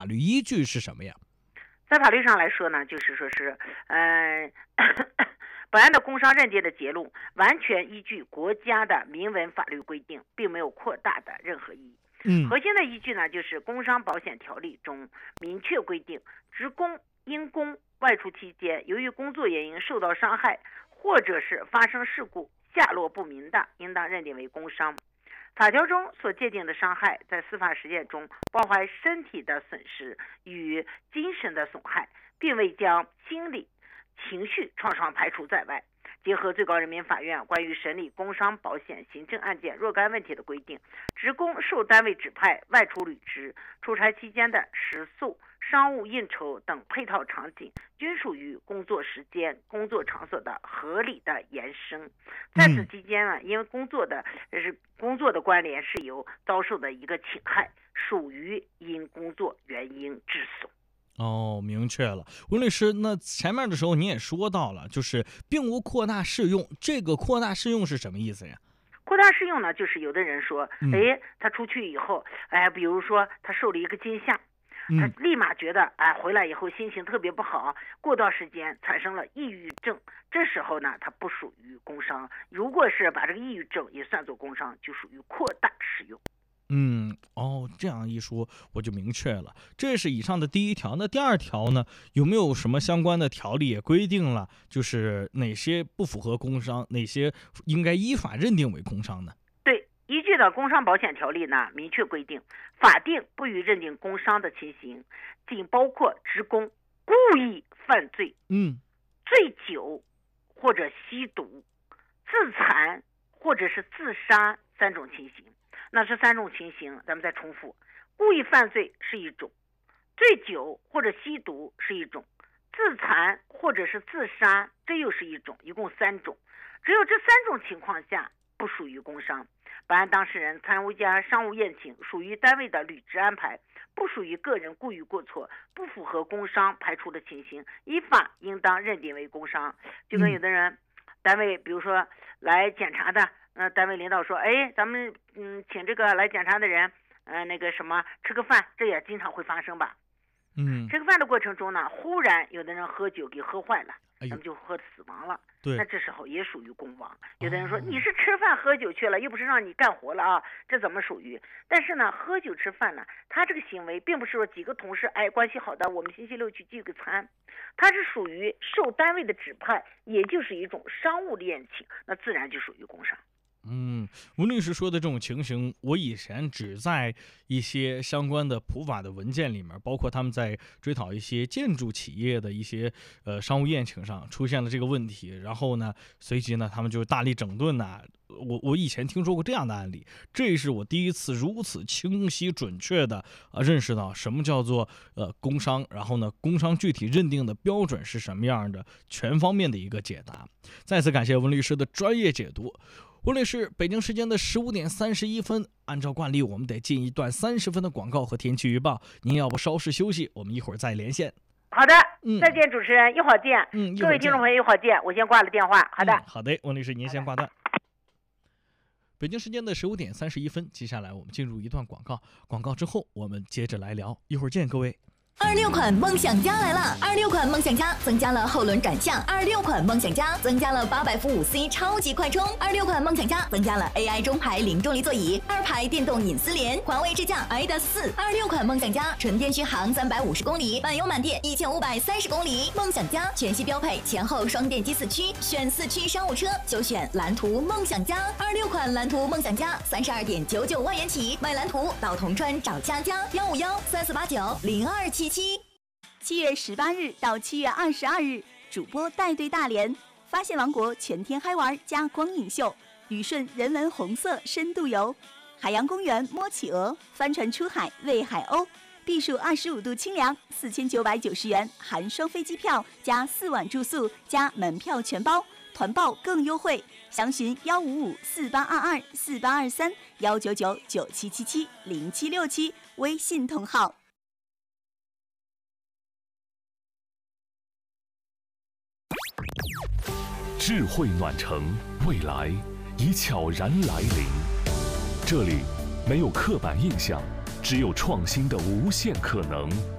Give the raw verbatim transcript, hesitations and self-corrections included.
律依据是什么呀？ 在法律上来说呢，就是说是，嗯、呃，本案的工伤认定的结论完全依据国家的明文法律规定，并没有扩大的任何意义。 嗯， 核心的依据呢，就是《工伤保险条例》中明确规定，职工因公外出期间，由于工作原因受到伤害，或者是发生事故下落不明的，应当认定为工伤。法条中所界定的伤害，在司法实践中包含身体的损失与精神的损害，并未将心理、情绪创伤排除在外。结合最高人民法院关于审理工伤保险行政案件若干问题的规定，职工受单位指派外出履职，出差期间的食宿、商务应酬等配套场景，均属于工作时间、工作场所的合理的延伸。在此期间呢，因为工作的是工作的关联是由遭受的一个侵害，属于因工作原因致损。 哦，明确了。温律师，那前面的时候你也说到了，就是并无扩大适用，这个扩大适用是什么意思呀？ 扩大适用呢，就是有的人说， 嗯、 哎，他出去以后，哎，比如说他受了一个惊吓，他立马觉得，哎，回来以后心情特别不好，过段时间产生了抑郁症，这时候呢，他不属于工伤。如果是把这个抑郁症也算作工伤，就属于扩大适用。 嗯，哦，这样一说我就明确了，这是以上的第一条。那第二条呢，有没有什么相关的条例也规定了，就是哪些不符合工伤，哪些应该依法认定为工伤呢？ 对，依据的工伤保险条例呢，明确规定，法定不予认定工伤的情形，仅包括职工故意犯罪、 嗯， 醉酒或者吸毒、自残或者是自杀三种情形。那这三种情形咱们再重复，故意犯罪是一种，醉酒或者吸毒是一种，自残或者是自杀这又是一种，一共三种。只有这三种情况下不属于工伤。本案当事人参加商务宴请属于单位的履职安排，不属于个人故意过错，不符合工伤排除的情形，依法应当认定为工伤。就跟有的人、嗯、单位比如说来检查的，呃，单位领导说，哎，咱们嗯请这个来检查的人，呃，那个什么吃个饭，这也经常会发生吧。 嗯， 吃个饭的过程中呢，忽然有的人喝酒给喝坏了， 哎、 咱们就喝死亡了。 对， 那这时候也属于工亡。有的人说、哦、你是吃饭喝酒去了，又不是让你干活了啊，这怎么属于？但是呢，喝酒吃饭呢，他这个行为并不是说几个同事哎关系好的，我们星期六去聚个餐，他是属于受单位的指派，也就是一种商务宴请，那自然就属于工伤。 嗯，温律师说的这种情形，我以前只在一些相关的普法的文件里面，包括他们在追讨一些建筑企业的一些呃商务宴请上出现了这个问题，然后呢，随即呢，他们就大力整顿呐、啊。我我以前听说过这样的案例，这是我第一次如此清晰准确的呃认识到什么叫做呃工伤，然后呢，工伤具体认定的标准是什么样的，全方面的一个解答。再次感谢温律师的专业解读。温律师，北京时间的十五点三十一分，按照惯例，我们得进一段三十分的广告和天气预报。您要不稍事休息，我们一会儿再连线。 好的， 嗯， 再见，主持人，一会儿见。 嗯， 各位听众朋友，一会儿见。我先挂了电话。好的， 嗯、好的，温律师，您先挂断。北京时间的十五点三十一分，接下来我们进入一段广告。广告之后，我们接着来聊。一会儿见，各位。 二六款梦想家来了！二六款梦想家增加了后轮转向，二六款梦想家增加了八百伏五 C 超级快充，二六款梦想家增加了 A I 中排零重力座椅，二排电动隐私联，环卫支架 I D A S 四。二六款梦想家纯电续航三百五十公里，满油满电一千五百三十公里。梦想家全系标配前后双电机四驱，选四驱商务车就选蓝图梦想家。二六款蓝图梦想家三十二点九九万元起，买蓝图到铜川找佳佳，幺五幺三四八九零二七七。 七月十八日到七月二十二日，主播带队大连，发现王国全天嗨玩加光影秀，旅顺人文红色深度游，海洋公园摸企鹅，帆船出海喂海鸥，避暑二十五度清凉，四千九百九十元含双飞机票加四晚住宿加门票全包，团报更优惠，详询幺五五四八二二四八二三幺九九九七七七零七六七微信同号。 智慧暖城，未来已悄然来临。这里没有刻板印象，只有创新的无限可能。